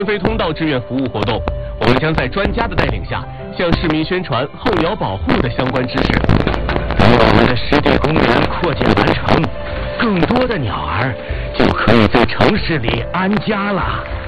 飞通道志愿服务活动，我们将在专家的带领下，向市民宣传候鸟保护的相关知识。 等我们的湿地公园扩建完成，更多的鸟儿就可以在城市里安家了。